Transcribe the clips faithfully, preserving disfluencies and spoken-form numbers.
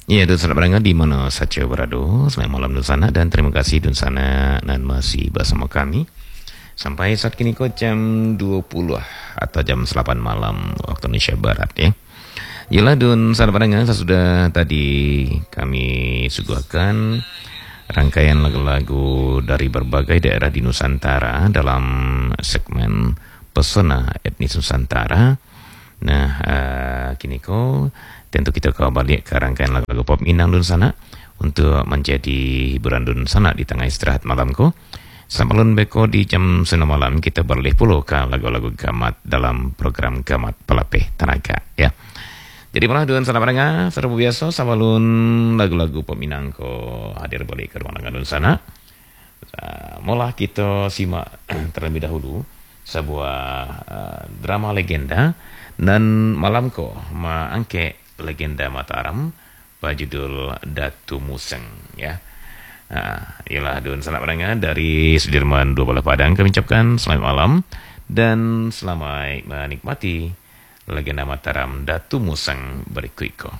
Iya, Dun Sana Berangga di mana saja berada. Selamat malam Dun Sana, dan terima kasih Dun Sana dan masih bersama kami sampai saat kini kok jam dua puluh atau jam delapan malam waktu Indonesia Barat ya. Yalah Dun Sana Berangga, sudah tadi kami suguhkan rangkaian lagu-lagu dari berbagai daerah di Nusantara dalam segmen Pesona Etnis Nusantara. Nah, uh, kini kok tentu kita kembali ke rangkaian lagu-lagu pop Minang Dun Sana untuk menjadi hiburan Dun Sana di tengah istirahat malamku. Sampai lun beko di jam sembilan malam kita beralih puluh ke lagu-lagu gamat dalam program Gamat Pelapih Tenaga ya. Jadi malah Dun Sana Berangga seperti biasa sama lun lagu-lagu pop Minang ko hadir balik ke ruangan Dun Sana. Uh, Mulai kita simak terlebih dahulu sebuah uh, drama legenda dan malam ko maangke legenda Mataram berjudul Datu Museng ya. Nah, ialah Dun Sana Berangga dari Sudirman dua Belah Padang kami ucapkan selamat malam dan selamat menikmati legenda Mataram Datu Museng berikut ko.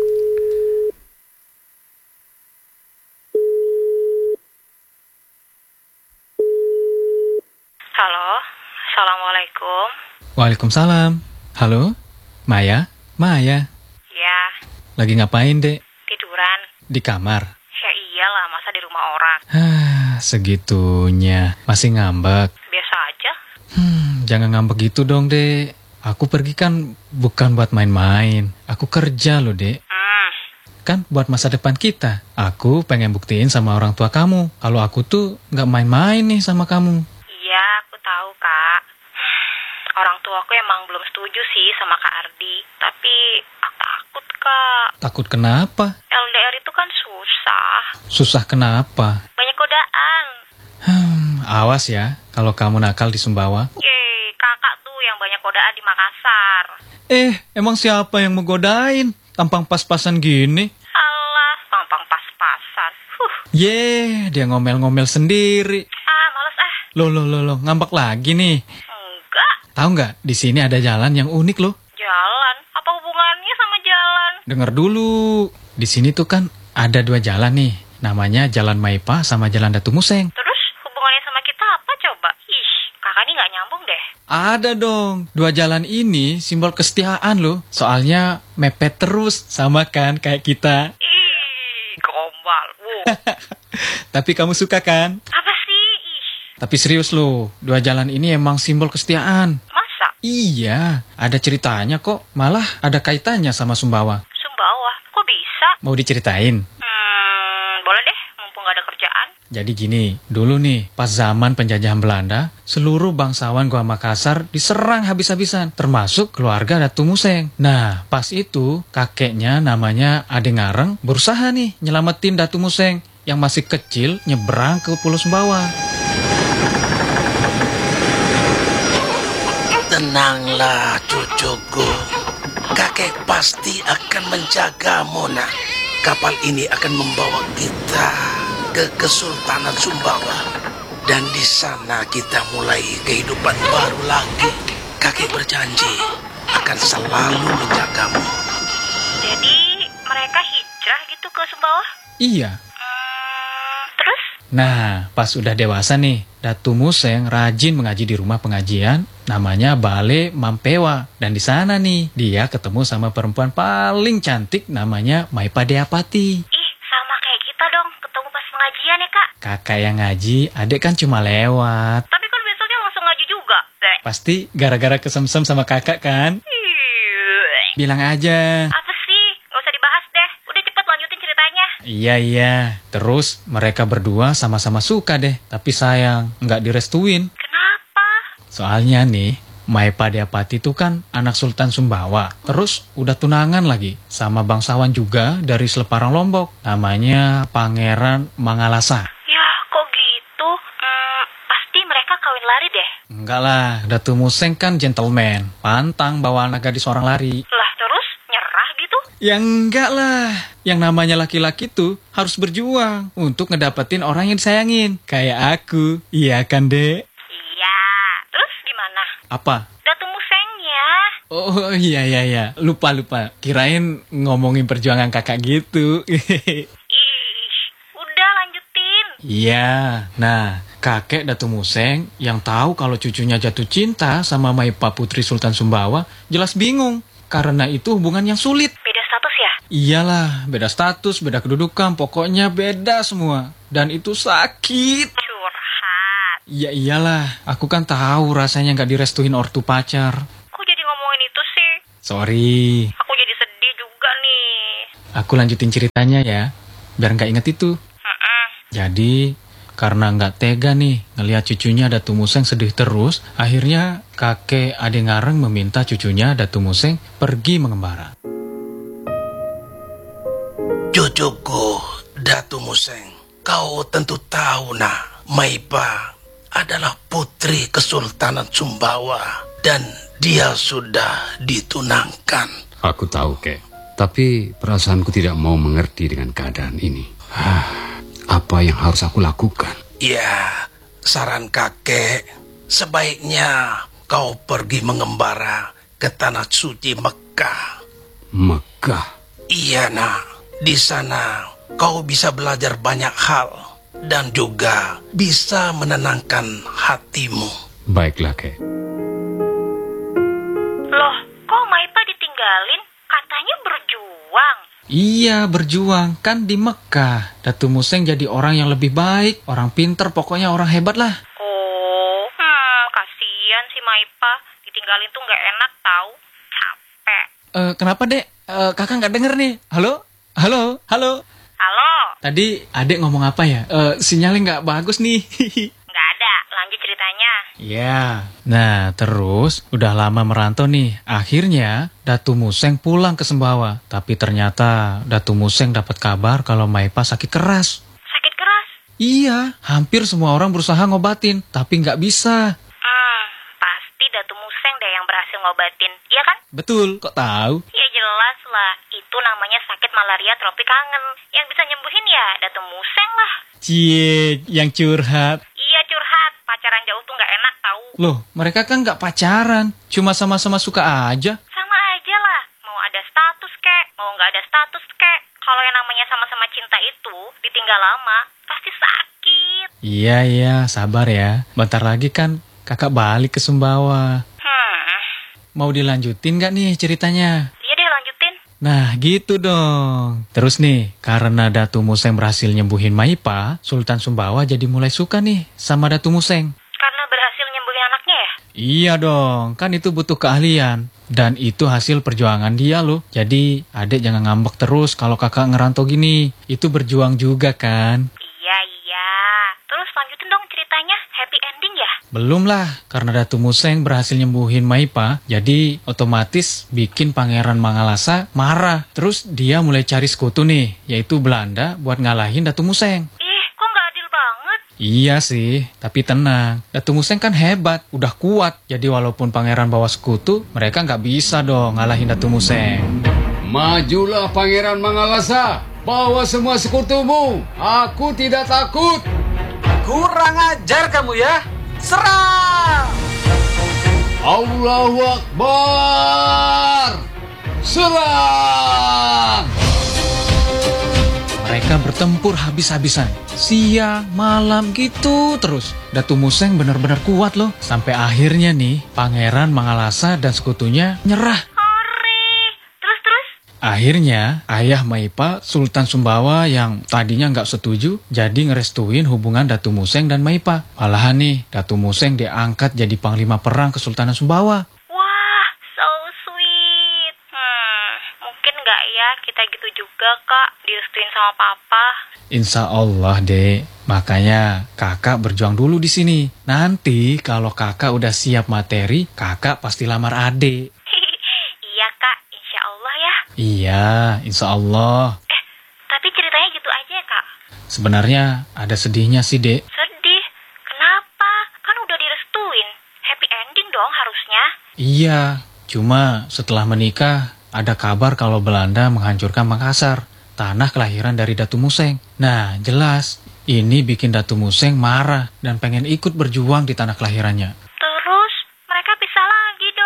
Halo, Assalamualaikum. Waalaikumsalam. Halo, Maya? Maya? Ya, Lagi ngapain, Dek? tiduran. Di kamar? Ya iyalah, masa di rumah orang. Hah, segitunya. Masih ngambek? Biasa aja. Hmm, jangan ngambek gitu dong, Dek. Aku pergi kan bukan buat main-main. Aku kerja loh, Dek. Hmm, Kan buat masa depan kita. Aku pengen buktiin sama orang tua kamu. Kalau aku tuh nggak main-main nih sama kamu. iya aku tahu kak. Orang tuaku emang belum setuju sih sama Kak Ardi. Tapi aku takut kak. Takut kenapa? L D R itu kan susah. Susah kenapa? Banyak godaan. Hmm, awas ya kalau kamu nakal di Sumbawa. Yeay, kakak tuh yang banyak godaan di Makassar. Eh, emang siapa yang menggodain? Tampang pas-pasan gini. Alah, tampang pas-pasan. Huh, Ye, dia ngomel-ngomel sendiri. ah males ah. Loh, loh, loh, loh, ngambek lagi nih. Enggak. Tahu nggak? Di sini ada jalan yang unik loh. Jalan? Apa hubungannya sama jalan? Dengar dulu. Di sini tuh kan ada dua jalan nih. Namanya Jalan Maipa sama Jalan Datu Museng. Terus hubungannya sama kita apa coba? Ih, kakak ini nggak nyambung deh. Ada dong. Dua jalan ini simbol kesetiaan loh. Soalnya mepet terus. Sama kan kayak kita. Ih, gombal. Wow. Tapi kamu suka kan? Apa sih? Ih, Tapi serius loh. Dua jalan ini emang simbol kesetiaan. masa? Iya, ada ceritanya kok. Malah ada kaitannya sama Sumbawa. Sumbawa? Kok bisa? Mau diceritain? Hmm, boleh deh, mumpung nggak ada kerjaan. Jadi gini, dulu nih, pas zaman penjajahan Belanda, seluruh bangsawan Gua Makassar diserang habis-habisan, termasuk keluarga Datu Museng. Nah, pas itu, kakeknya namanya Ade Ngareng berusaha nih nyelamatin Datu Museng yang masih kecil nyebrang ke Pulau Sumbawa. Tenanglah cucuku, kakek pasti akan menjagamu nak. Kapal ini akan membawa kita ke Kesultanan Sumbawa. Dan di sana kita mulai kehidupan baru lagi. Kakek berjanji akan selalu menjagamu. Jadi, mereka hijrah gitu ke Sumbawa? Iya. Hmm, terus? Nah, pas udah dewasa nih, Datu Museng rajin mengaji di rumah pengajian, namanya Bale Mampewa. Dan di sana nih, dia ketemu sama perempuan paling cantik, namanya Maipa Deapati. Ih, sama kayak kita dong, ketemu pas pengajian ya kak. Kakak yang ngaji, adek kan cuma lewat. Tapi kan besoknya langsung ngaji juga. Deh. Pasti gara-gara kesemsem sama kakak kan? Ih, Bilang aja. apa sih? Nggak usah dibahas deh. Udah cepet lanjutin ceritanya. Iya, iya. Terus mereka berdua sama-sama suka deh. Tapi sayang, nggak direstuin. Kenapa? Soalnya nih, Maipa Deapati itu kan anak Sultan Sumbawa. Terus udah tunangan lagi sama bangsawan juga dari Seleparang Lombok. Namanya Pangeran Mangalasa. Ya, kok gitu? Hmm, pasti mereka kawin lari deh. Enggak lah, Datu Museng kan gentleman. Pantang bawa anak gadis orang lari. Lah, terus nyerah gitu? Ya enggak lah. Yang namanya laki-laki tuh harus berjuang untuk ngedapetin orang yang disayangin. Kayak aku. Iya kan, Dek? Iya. Terus gimana? Apa? Datu Musengnya. Oh iya iya iya, lupa lupa. Kirain ngomongin perjuangan kakak gitu. Ih, udah lanjutin. Iya, nah kakek Datu Museng yang tahu kalau cucunya jatuh cinta sama Maipa Putri Sultan Sumbawa jelas bingung. Karena itu hubungan yang sulit. Beda status ya? Iyalah, beda status, beda kedudukan, pokoknya beda semua. Dan itu sakit. Curhat. Ya iyalah, aku kan tahu rasanya nggak direstuin ortu pacar. Kok jadi ngomongin itu sih? Sorry, Aku jadi sedih juga nih. aku lanjutin ceritanya ya, biar nggak inget itu. Mm-mm. Jadi, karena nggak tega nih ngelihat cucunya Datu Museng sedih terus, akhirnya kakek Ade Ngareng meminta cucunya Datu Museng pergi mengembara. Cucuku, Datu Museng, kau tentu tahu nak, Maipa adalah putri Kesultanan Sumbawa dan dia sudah ditunangkan. Aku tahu, Kek. Tapi perasaanku tidak mau mengerti dengan keadaan ini. Apa yang harus aku lakukan? Ya, saran kakek, sebaiknya kau pergi mengembara ke tanah suci Mekah. Mekah? Iya nak, di sana kau bisa belajar banyak hal dan juga bisa menenangkan hatimu. Baiklah, Kek. Loh, kok Maipa ditinggalin? Katanya berjuang. Iya, berjuang. Kan di Mekah, Datu Museng jadi orang yang lebih baik, orang pinter, pokoknya orang hebat lah. Oh, hmm, kasihan si Maipa. Ditinggalin tuh nggak enak tahu. Capek. Eh, kenapa, Dek? Eh, kakak nggak denger nih. Halo? Halo? Halo? Halo, Tadi adek ngomong apa ya? Eh, sinyalnya nggak bagus nih. nggak ada. Lanjut ceritanya. Ya. Nah, terus udah lama merantau nih. Akhirnya Datu Museng pulang ke Sumbawa. Tapi ternyata Datu Museng dapat kabar kalau Maipa sakit keras. Sakit keras? Iya, hampir semua orang berusaha ngobatin, tapi nggak bisa. Hmm, pasti Datu Museng deh yang berhasil ngobatin. Iya kan? Betul, kok tahu? Ya jelas lah. Itu namanya sakit malaria tropik kangen. Yang bisa nyembuhin ya Datu Museng lah. Cie, yang curhat. Iya curhat. Pacaran jauh tuh nggak enak tahu. Loh, mereka kan nggak pacaran, cuma sama-sama suka aja. Sama aja lah. Mau ada status kek, mau nggak ada status kek. Kalau yang namanya sama-sama cinta itu ditinggal lama, pasti sakit. Iya, iya, sabar ya. Bentar lagi kan kakak balik ke Sumbawa. Hmm, Mau dilanjutin nggak nih ceritanya? iya deh lanjutin. Nah, gitu dong. Terus nih, karena Datu Museng berhasil nyembuhin Maipa, Sultan Sumbawa jadi mulai suka nih sama Datu Museng. Karena berhasil nyembuhin anaknya ya? Iya dong, kan itu butuh keahlian. Dan itu hasil perjuangan dia loh. Jadi, adek jangan ngambek terus kalau kakak ngerantau gini. Itu berjuang juga kan? Iya, iya. Terus lanjutin dong ceritanya. Happy ending ya? Belum lah, karena Datu Museng berhasil nyembuhin Maipa, jadi otomatis bikin Pangeran Mangalasa marah. Terus dia mulai cari sekutu nih, yaitu Belanda buat ngalahin Datu Museng. Ih, kok nggak adil banget? Iya sih, tapi tenang. Datu Museng kan hebat, udah kuat. Jadi walaupun pangeran bawa sekutu, mereka nggak bisa dong ngalahin Datu Museng. Majulah Pangeran Mangalasa. Bawa semua sekutumu. Aku tidak takut. Kurang ajar kamu ya. Serang! Allahu Akbar. Serang! Mereka bertempur habis-habisan. Siang, malam gitu terus. Datu Museng benar-benar kuat loh. Sampai akhirnya nih, Pangeran Mangalasa dan sekutunya nyerah. Hore! Terus, terus? Akhirnya, ayah Maipa, Sultan Sumbawa yang tadinya nggak setuju, jadi ngerestuin hubungan Datu Museng dan Maipa. Malahan nih, Datu Museng diangkat jadi panglima perang Kesultanan Sumbawa. Wah, so sweet. Hmm, mungkin nggak ya kita gitu juga, Kak, direstuin sama Papa. Insya Allah, Dek. Makanya kakak berjuang dulu di sini. Nanti kalau kakak udah siap materi, kakak pasti lamar adik. Iya, Kak. Insya Allah ya. Iya, insya Allah. Eh, tapi ceritanya gitu aja ya, Kak? Sebenarnya ada sedihnya sih, Dek. Sedih. Kenapa? Kan udah direstuin. Happy ending dong harusnya. Iya, cuma setelah menikah ada kabar kalau Belanda menghancurkan Makassar, tanah kelahiran dari Datu Museng. Nah, jelas ini bikin Datu Museng marah dan pengen ikut berjuang di tanah kelahirannya. Terus mereka pisah lagi dong.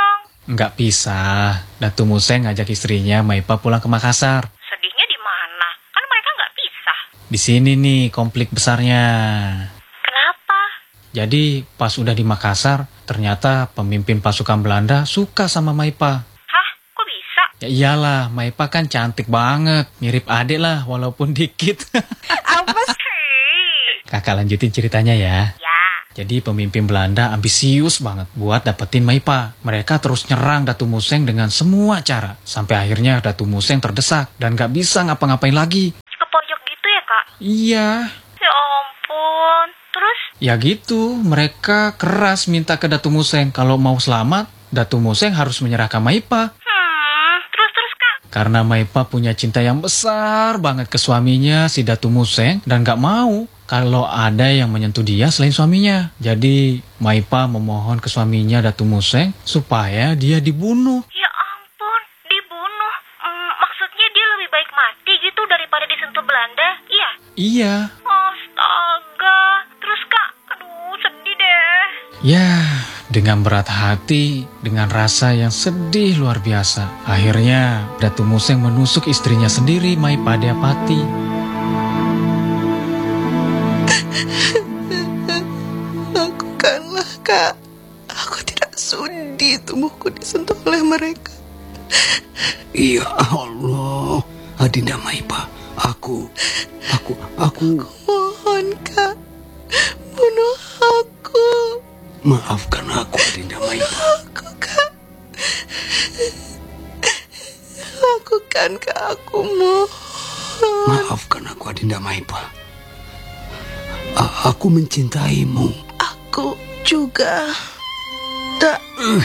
Nggak pisah. Datu Museng ngajak istrinya Maipa pulang ke Makassar. Sedihnya di mana? Kan mereka nggak pisah. Di sini nih konflik besarnya. Kenapa? Jadi pas udah di Makassar, ternyata pemimpin pasukan Belanda suka sama Maipa. Hah? Kok bisa? Ya iyalah, Maipa kan cantik banget. Mirip adik lah, walaupun dikit. Apa sih? Kakak lanjutin ceritanya ya. Ya. Jadi pemimpin Belanda ambisius banget buat dapetin Maipa. Mereka terus nyerang Datu Museng dengan semua cara. Sampai akhirnya Datu Museng terdesak dan gak bisa ngapa-ngapain lagi. Ke pojok gitu ya, Kak? Iya. Ya ampun. Terus? Ya gitu, mereka keras minta ke Datu Museng kalau mau selamat, Datu Museng harus menyerahkan Maipa. Hmm, terus-terus, Kak? Karena Maipa punya cinta yang besar banget ke suaminya si Datu Museng dan gak mau kalau ada yang menyentuh dia selain suaminya. Jadi Maipa memohon ke suaminya Datu Museng supaya dia dibunuh. Ya ampun, dibunuh. Hmm, maksudnya dia lebih baik mati gitu daripada disentuh Belanda? Iya? Iya. Astaga. Terus, Kak? Aduh, sedih deh. Ya, dengan berat hati, dengan rasa yang sedih luar biasa, akhirnya Datu Museng menusuk istrinya sendiri, Maipa Deapati. Lakukanlah, Kak. Aku tidak sudi tubuhku disentuh oleh mereka. Ya Allah, Adinda Maipa, aku, aku, aku... Mohon, Kak. Bunuh aku. Maafkan aku, Adinda Maipa. Aku, Kak. Lakukan, Kak. Aku mohon. Maafkan aku, Adinda Maipa. A- aku mencintaimu. Aku juga. Tak.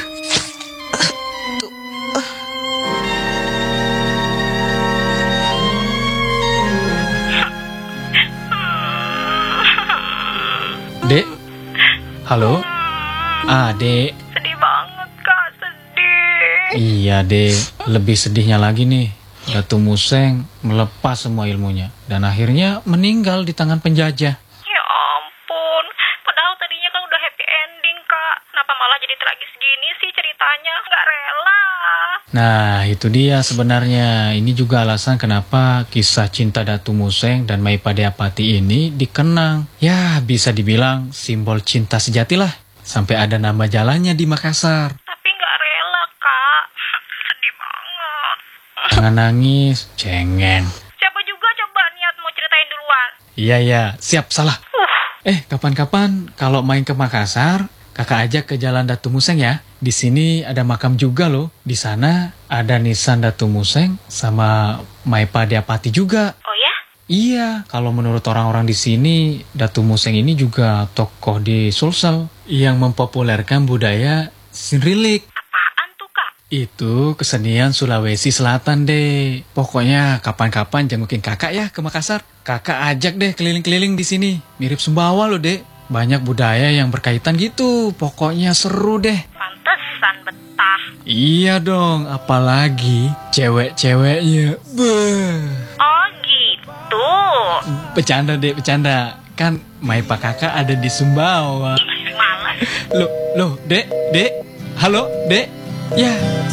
Dek? Halo? Ah, Dek. Sedih banget, Kak. Sedih. Iya, Dek. Lebih sedihnya lagi nih. Datu Museng melepas semua ilmunya dan akhirnya meninggal di tangan penjajah. Ya ampun. Padahal tadinya kan udah happy ending, Kak. Kenapa malah jadi tragis gini sih ceritanya? Nggak rela. Nah, itu dia sebenarnya. Ini juga alasan kenapa kisah cinta Datu Museng dan Maipa Deapati ini dikenang. Ya, bisa dibilang simbol cinta sejati lah. Sampai ada nama jalannya di Makassar. Tapi nggak rela, Kak. Sedih banget. Jangan nangis, cengeng. Siapa juga coba niat mau ceritain duluan? Iya, iya, siap, salah. Uh, Eh, kapan-kapan kalau main ke Makassar, kakak ajak ke Jalan Datu Museng ya. Di sini ada makam juga loh. Di sana ada nisan Datu Museng sama Maipa Deapati juga. oh ya? Iya, kalau menurut orang-orang di sini, Datu Museng ini juga tokoh di Sulsel yang mempopulerkan budaya Sinrilik. Apaan tuh, Kak? Itu kesenian Sulawesi Selatan deh. Pokoknya kapan-kapan jengukin kakak ya ke Makassar. Kakak ajak deh keliling-keliling di sini. Mirip Sumbawa loh, Dek. Banyak budaya yang berkaitan gitu. Pokoknya seru deh. Pantesan betah. Iya dong, apalagi cewek-ceweknya. Beuh. Oh gitu. Bercanda, Dek, bercanda. Kan Maipa kakak ada di Sumbawa. Ih, malas. Loh, loh, Dek, Dek. Halo, Dek. Ya,